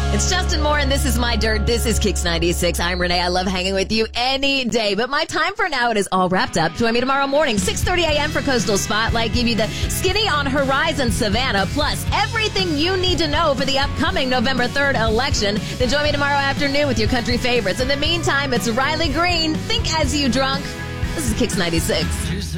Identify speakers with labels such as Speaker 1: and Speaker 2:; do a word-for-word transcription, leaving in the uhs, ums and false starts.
Speaker 1: It's Justin Moore, and this is My Dirt. This is Kicks ninety-six. I'm Renee. I love hanging with you any day. But my time for now, it is all wrapped up. Join me tomorrow morning, six thirty a.m. for Coastal Spotlight. Give you the Skinny on Horizon Savannah, plus everything you need to know for the upcoming November third election. Then join me tomorrow afternoon with your country favorites. In the meantime, it's Riley Green. Think as you drunk. This is Kicks ninety-six.